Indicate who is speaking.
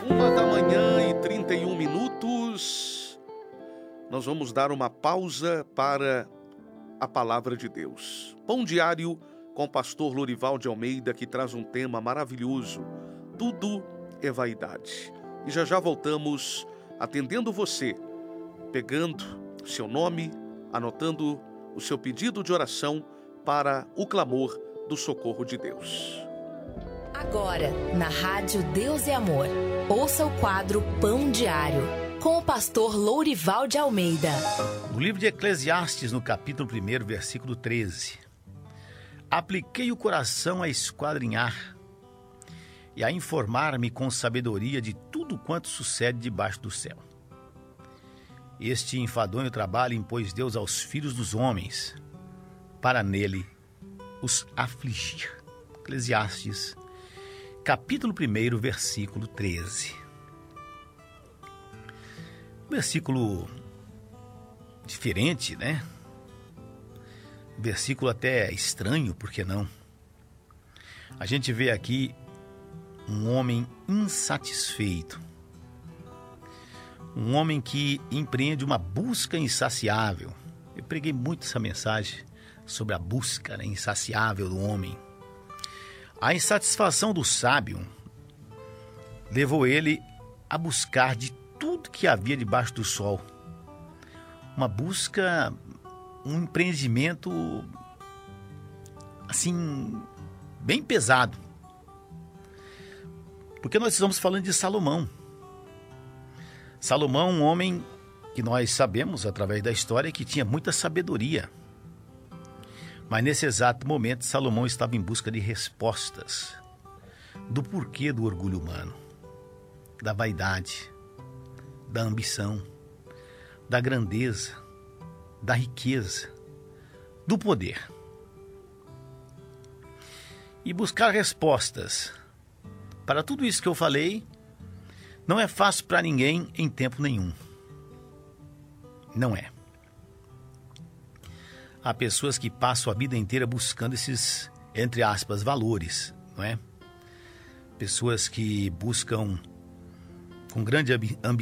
Speaker 1: 1h31. Nós vamos dar uma pausa para a palavra de Deus. Pão diário com o pastor Lorival de Almeida, que traz um tema maravilhoso. Tudo é vaidade. E já voltamos atendendo você, pegando seu nome, anotando o seu pedido de oração para o clamor do socorro de Deus.
Speaker 2: Agora, na Rádio Deus é Amor, ouça o quadro Pão Diário, com o pastor Lorival de Almeida.
Speaker 3: No livro de Eclesiastes, no capítulo 1, versículo 13. Apliquei o coração a esquadrinhar e a informar-me com sabedoria de tudo quanto sucede debaixo do céu. Este enfadonho trabalho impôs Deus aos filhos dos homens, para nele os afligir. Eclesiastes, capítulo 1, versículo 13. Versículo diferente, né? Versículo até estranho, por que não? A gente vê aqui um homem insatisfeito. Um homem que empreende uma busca insaciável. Eu preguei muito essa mensagem sobre a busca, né, insaciável do homem. A insatisfação do sábio levou ele a buscar de tudo que havia debaixo do sol. Uma busca, um empreendimento, assim, bem pesado. Porque nós estamos falando de Salomão. Salomão, um homem que nós sabemos, através da história, que tinha muita sabedoria. Mas nesse exato momento, Salomão estava em busca de respostas do porquê do orgulho humano, da vaidade, da ambição, da grandeza, da riqueza, do poder. E buscar respostas para tudo isso que eu falei não é fácil para ninguém em tempo nenhum. Não é. Há pessoas que passam a vida inteira buscando esses, entre aspas, valores, não é? Pessoas que buscam com grande ambição